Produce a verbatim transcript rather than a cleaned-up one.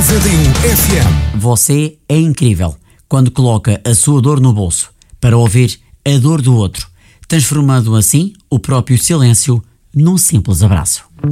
noventa e um F M. Você é incrível quando coloca a sua dor no bolso para ouvir a dor do outro, transformando assim o próprio silêncio num simples abraço.